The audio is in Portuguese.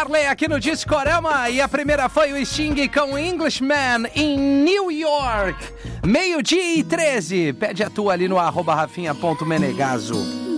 Marley aqui no Discorama. E a primeira foi o Sting com Englishman em New York. 12:13. Pede a tua ali no @rafinha.menegaso.